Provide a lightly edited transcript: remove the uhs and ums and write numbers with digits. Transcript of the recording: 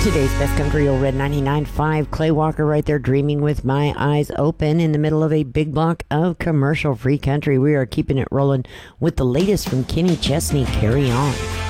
Today's best country, Old Red 99.5. Clay Walker right there, dreaming with my eyes open in the middle of a big block of commercial free country. We are keeping it rolling with the latest from Kenny Chesney. Carry on.